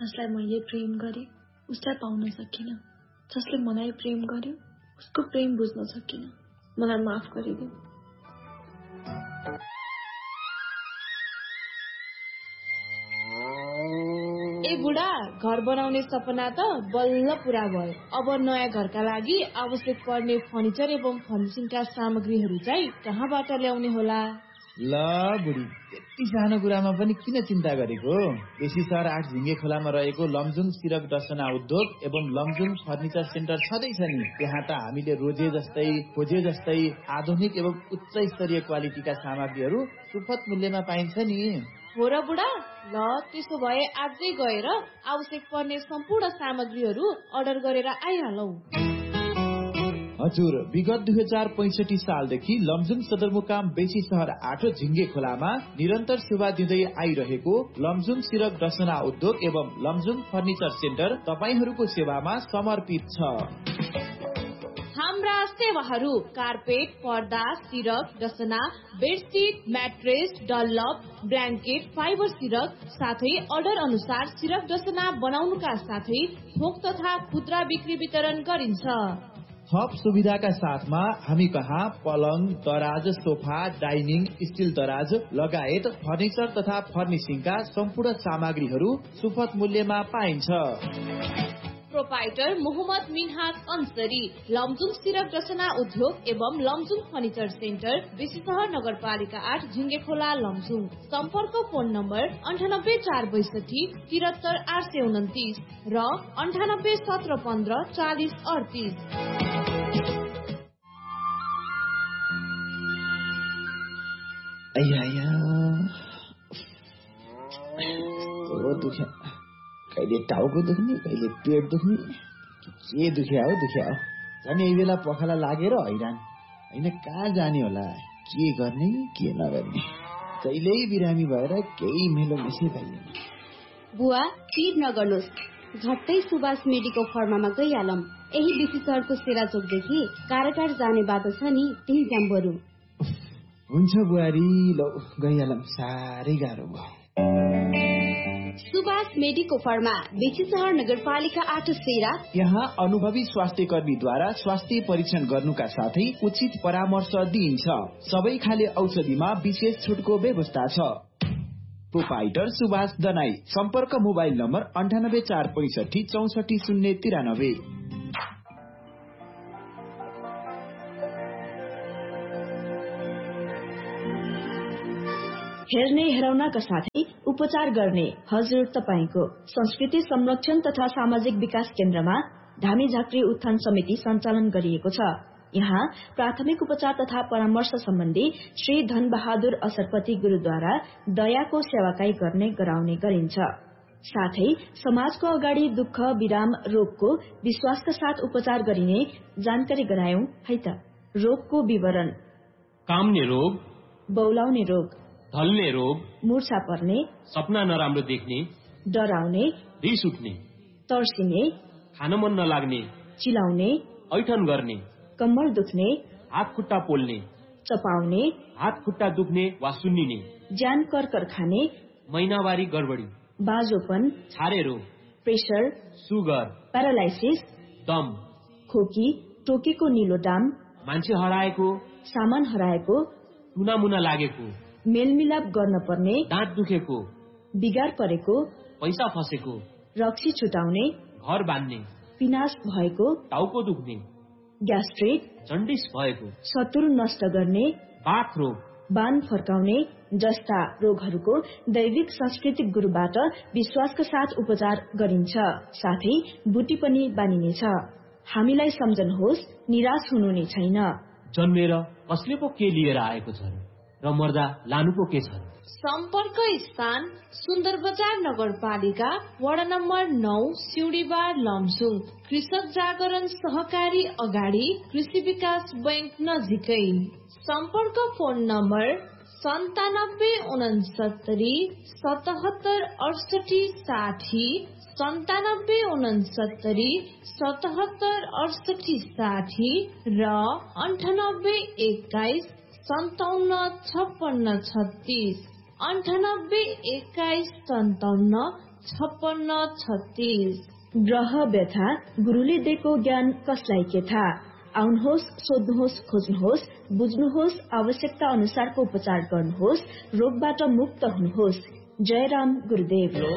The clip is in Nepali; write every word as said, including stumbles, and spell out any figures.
जसलाई मैले प्रेम गरेँ उसलाई पाउन सकिनँ, जसले मलाई प्रेम गर्यो उसको प्रेम बुझ्न सकिनँ। मलाई माफ गरिदेऊ। ए बुढा, घर बनाउने सपना त बल्ल पूरा भयो। अब नयाँ घरका लागि आवश्यक पर्ने फर्निचर एवं फर्निसिङका सामग्रीहरू चाहिँ कहाँबाट ल्याउने होला? ल बुढी, यति सानो कुरामा पनि किन चिन्ता गरेको? बेसी सहर आठ झिङ्गे खोलामा रहेको लमजुङ सिरक दर्शना उद्योग एवं लमजुङ फर्निचर सेन्टर छँदैछ नि। त्यहाँ त हामीले रोजे जस्तै खोजे जस्तै आधुनिक एवं उच्च स्तरीय क्वालिटीका सामग्रीहरू सुपथ मूल्यमा पाइन्छ नि। हो र बुढा, ल त्यसो भए आजै गएर आवश्यक पर्ने सम्पूर्ण सामग्रीहरू अर्डर गरेर आइहालौ। हजुर, विगत दुई हजार पैंसठी सालदेखि लमजुङ सदरमुकाम बेसी सहर आठ झिङ्गे खोलामा निरन्तर सेवा दिँदै आइरहेको लमजुङ सिरक रचना उद्योग एवं लमजुङ फर्निचर सेन्टर तपाईहरूको सेवामा समर्पित छ। हाम्रा सेवाहरू कार्पेट, पर्दा, सिरक, रचना, bedsheet, mattress, Dunlop, blanket, fibre सिरक साथै अर्डर अनुसार सिरक रचना बनाउनुका साथै थोक तथा खुद्रा बिक्री वितरण गरिन्छ। थप सुविधाका साथमा हामी कहाँ पलङ, दराज, सोफा, डाइनिङ, स्टिल दराज लगायत फर्निचर तथा फर्निसिङका सम्पूर्ण सामग्रीहरू सुपथ मूल्यमा पाइन्छ। प्रोपाइटर मोहम्मद मिनहाज अंसरी, लमजुङ सिरक रचना उद्योग एवं लमजुङ फर्निचर सेन्टर, बेसी सहर नगरपालिका आठ झिङ्गे खोला लमजुङ। सम्पर्क फोन नम्बर अन्ठानब्बे चार बैसठी तिहत्तर आठ सय उन्तिस र अन्ठानब्बे सत्र पन्ध्र चालिस अडतिस। कहिले टाउको दुख्ने, कहिले पेट दुख्ने, के दुख्या हो दुख्या हो। झन् यही बेला पखाला लागेर हैरान होइन, कहाँ जाने होला, के गर्ने के नगर्ने। कहिल्यै बिरामी भएर केही मेलो मेसै भइएन। बुवा चिर नगर्नुहोस्, झट्टै सुभाष मेडिकल फर्मामा गइहालौँ। यही बेसी सहरको सेरा चोकदेखि कारागार जाने बाटो छ नि, त्यही जाम बरु। हुन्छ बुहारी, ल गइहालौँ, साह्रै गाह्रो भयो। सुभाष मेडिको फर्मा, बेसी सहर नगरपालिका आठ सेरा। यहाँ अनुभवी स्वास्थ्य कर्मीद्वारा स्वास्थ्य परीक्षण गर्नुका साथै उचित परामर्श दिइन्छ। सबै खाले औषधिमा विशेष छुटको व्यवस्था छ। प्रोपाइटर सुभाष दनाई। सम्पर्क मोबाइल नम्बर अन्ठानब्बे चार पैंसठी चौसठी शून्य तिरानब्बे। हेर्ने हेराउनका साथै उपचार गर्ने हजुर तपाईको संस्कृति संरक्षण तथा सामाजिक विकास केन्द्रमा धामी झाँक्री उत्थान समिति सञ्चालन गरिएको छ। यहाँ प्राथमिक उपचार तथा परामर्श सम्बन्धी श्री धनबहादुर असरपति गुरुद्वारा दयाको सेवाकाई गर्ने गराउने गरिन्छ। साथै समाजको अगाडि दुःख विराम रोगको विश्वासका साथ उपचार गरिने जानकारी गरायौं है त। रोगको विवरण: काम्ने रोग, बौलाउने रोग, ढल्ने रोग, मूर्छा पर्ने, सपना नराम्रो देख्ने, डराउने, रिस उठ्ने, तर्सिने, खान मन नलाग्ने, चिलाउने, ऐठन गर्ने, कम्मर दुख्ने, हात खुट्टा पोल्ने, चपाउने, हात खुट्टा दुख्ने वा सुन्निने, ज्यान कर्कर खाने, महिनावारी गडबडी, बाजोपन, छारे रोग, प्रेसर, सुगर, प्यारालाइसिस, दम, खोकी, टोकेको निलो डाम, मान्छे हराएको, सामान हराएको, टुनामुना लागेको, मेलमिलाप गर्न पर्ने, दाँत दुखेको, बिगार परेको, पैसा फसेको, रक्सी छुटाउने, घर बान्ने, पिनास भएको, टाउको दुख्ने, ग्यास्ट्रिक, जन्डिस भएको, शत्रु नष्ट गर्ने, बाथ रोग, बान फर्काउने जस्ता रोगहरूको दैविक सांस्कृतिक गुरुबाट विश्वासका साथ उपचार गरिन्छ। साथै बुटी पनि बानिनेछ। हामीलाई सम्झनुहोस्, निराश हुनु नै छैन। जन्मेर कसले पो के लिएर आएको छ र मर्दा लानु पो के छ। सम्पर्क स्थान सुन्दर बजार नगरपालिका वडा नम्बर नौ सिउडीबार लमजुङ। कृषक जागरण सहकारी अगाडि कृषि विकास बैंक नजिकै। सम्पर्क फोन नम्बर सन्तानब्बे उनसत्तरी सतहत्तर अडसठी साठी, सन्तानब्बे उनसत्तरी सतहत्तर अडसठी साठी र अन्ठानब्बे एक्काइस सन्ताउन्न छप्पन्न छत्तीस, अन्ठानब्बे एक्काइस सन्ताउन्न छप्पन्न छत्तीस। ग्रह व्यथा गुरुले दिएको ज्ञान कसलाई के थाहा? आउनुहोस्, सोध्नुहोस्, खोज्नुहोस्, बुझ्नुहोस्, आवश्यकता अनुसारको उपचार गर्नुहोस्, रोगबाट मुक्त हुनुहोस्। जयराम गुरुदेव।